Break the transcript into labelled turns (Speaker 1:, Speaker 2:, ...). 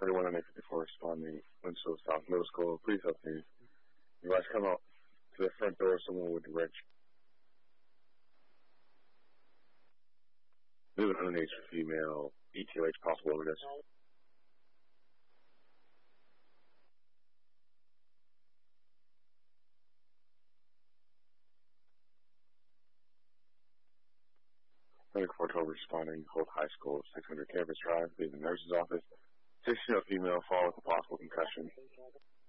Speaker 1: 31 and 854 responding, Winslow South Middle School. Please help me. You guys come out to the front door, someone with wrench. There's an underage female ETOH possible over this. Number 412 responding, Holt High School, 600 Campus Drive, leaving the nurse's office. 16-year-old female fall with a possible concussion.